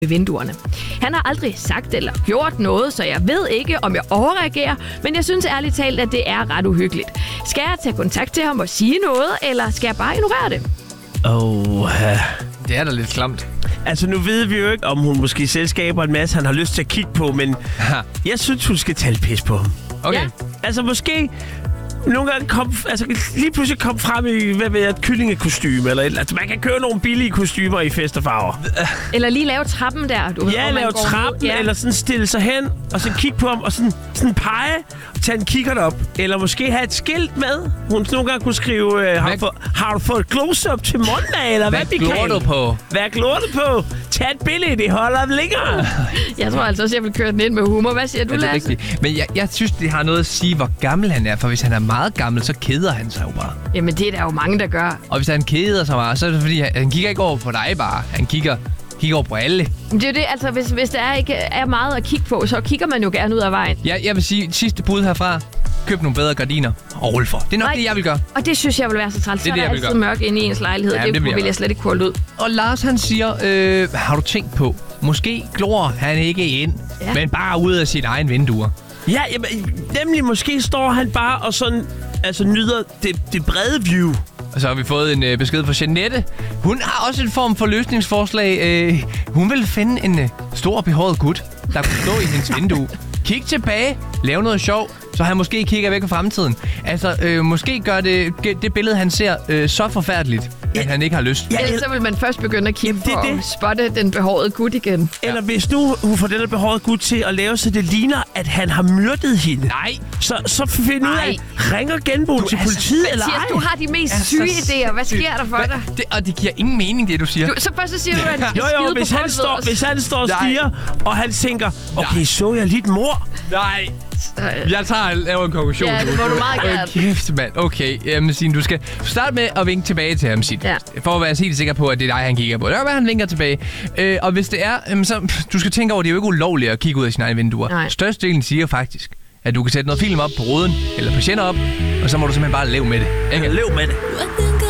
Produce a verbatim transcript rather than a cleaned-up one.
ved vinduerne. Han har aldrig sagt eller gjort noget, så jeg ved ikke, om jeg overreagerer, men jeg synes ærligt talt, at det er ret uhyggeligt. Skal jeg tage kontakt til ham og sige noget, eller skal jeg bare ignorere det? Åh, oh, det er da lidt klamt. Altså, nu ved vi jo ikke, om hun måske selv skaber en masse, han har lyst til at kigge på, men jeg synes, hun skal tage pis på ham. Okay. Ja. Altså, måske nogle gange kom, altså, lige pludselig kom frem i, hvad ved jeg, et kyllingekostyme, eller et, altså, man kan købe nogle billige kostymer i fest og farver. Eller lige lave trappen der, du ved, ja, lave trappen, ja. Eller sådan stille sig hen, og så kigge på ham, og sådan, sådan pege, tage en kikkert op. Eller måske have et skilt med. Hun nogle gange kunne skrive, øh, har, du fået, har du fået close-up til måndag, eller hvad, hvad glor du på? Hvad glor du på? Tag et billede, det holder længere. Jeg tror altså også, jeg vil køre den ind med humor. Hvad siger du, Lasse? Lasse? Men jeg, jeg synes, det har noget at sige, hvor gammel han er, for hvis han er meget gammel, så keder han sig jo bare. Jamen, det er der jo mange, der gør. Og hvis han keder sig meget, så er det fordi, han, han kigger ikke over på dig bare. Han kigger, kigger over på alle. Men det er jo det, altså, hvis, hvis der er ikke er meget at kigge på, så kigger man jo gerne ud af vejen. Ja, jeg vil sige, sidste bud herfra. Køb nogle bedre gardiner og rulle for. Det er nok Nej, det, jeg vil gøre. Og det synes jeg vil være så træls. Så er der altid mørk inde i ens lejlighed. Ja, det, det vil jeg, jeg slet ikke kunne ud. Og Lars, han siger, øh, har du tænkt på, måske glor han ikke ind, ja. men bare ud af sine egne vinduer. Ja, jamen, nemlig måske står han bare og sådan, altså nyder det, det brede view. Og så har vi fået en øh, besked fra Jeanette. Hun har også en form for løsningsforslag. Øh, hun vil finde en øh, stor behåret gut, der kunne stå i hendes vindue. Kig tilbage, lave noget sjov, så han måske kigger væk på fremtiden. Altså, øh, måske gør det, det billede, han ser, øh, så forfærdeligt, ja. at han ikke har lyst. Ja, ellers så vil man først begynde at kigge på at spotte den behårede gut igen. Eller ja. hvis nu hun får den behårede gut til at lave, så det ligner, at han har myrdet hende. Nej. Så, så find ud af, ringer genboen til politiet, eller ej? Du har de mest syge idéer. Hvad sker der for hva? dig? Det, og det giver ingen mening, det du siger. Du, så først så siger du, at han jo, jo, hvis han, står, hvis han står og stiger, og han tænker, okay, Nej. så jeg lidt mor? Nej. Jeg tager laver en konklusion. Ja, det må du meget gerne. Kæft, mand. Okay, jamen, Signe, du skal starte med at vinke tilbage til ham, Signe. Ja. For at være helt sikker på, at det er dig, han kigger på. Det er, hvad han vinker tilbage. Øh, og hvis det er, jamen, så du skal tænke over, at det er jo ikke ulovligt at kigge ud af sine egne vinduer. Størstedelen siger faktisk, at du kan sætte noget film op på ruden, eller patienter op, og så må du simpelthen bare leve med det. Ikke? Lev med det.